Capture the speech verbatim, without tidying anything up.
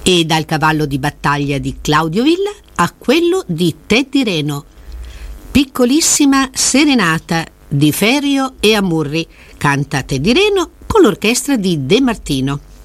e dal cavallo di battaglia di Claudio Villa a quello di Teddy Reno. Piccolissima serenata di Ferio e Amurri, canta Teddy Reno con l'orchestra di De Martino.